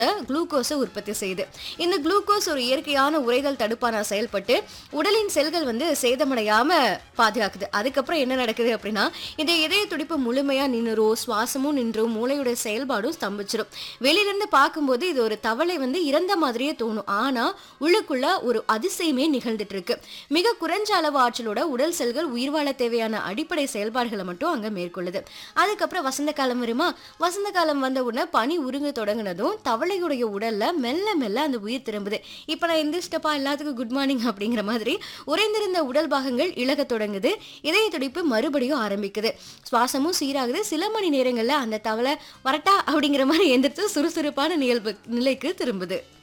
குளுக்கோஸை உற்பத்தி செய்யுது. இந்த குளுக்கோஸ் ஒரு இயற்கையான உறைதல் தடுப்பானா செயல்பட்டு உடலின் செல்கள் சேதமடையாம பாதுகாக்குது. அதுக்கப்புறம் என்ன நடக்குது அப்படின்னா, இந்த இதய துடிப்பு முழுமையா நின்னுரும், சுவாசமும் நின்றும், மூளையோட செயல்பாடும் ஸ்தம்பிச்சிடும். வெளியிலிருந்து பார்க்கும்போது இது ஒரு தவளை இறந்த மாதிரியே தோணும். ஆனா உள்ளுக்குள்ள ஒரு அதிசயமே நிகழ்ந்துட்டு இருக்கு. மிக குறைஞ்ச அளவு ஆற்றலோட உடல் செல்கள் உயிர் வாழ தேவையான அடிப்படை செயல்பாடுகளை மட்டும் அங்க மேற்கொள்ளுது. அதுக்கப்புறம் வசந்த காலம் வருமா? வசந்த காலம் வந்த உடனே பனி உருங்க தொடங்கினதும் தவளையுடைய உடல்ல மெல்ல மெல்ல அந்த உயிர் திரும்புது. இப்ப நான் எந்திரிச்சிட்டப்பா, எல்லாத்துக்கும் குட் மார்னிங் அப்படிங்கிற மாதிரி உறைந்திருந்த உடல் பாகங்கள் இழக தொடங்குது. இதய துடிப்பு மறுபடியும் ஆரம்பிக்குது. சுவாசமும் சீராகுது. சில மணி நேரங்கள்ல அந்த தவளை வரட்டா அப்படிங்கிற மாதிரி எந்திரிச்சு சுறுசுறுப்பான நிலைக்கு திரும்புது.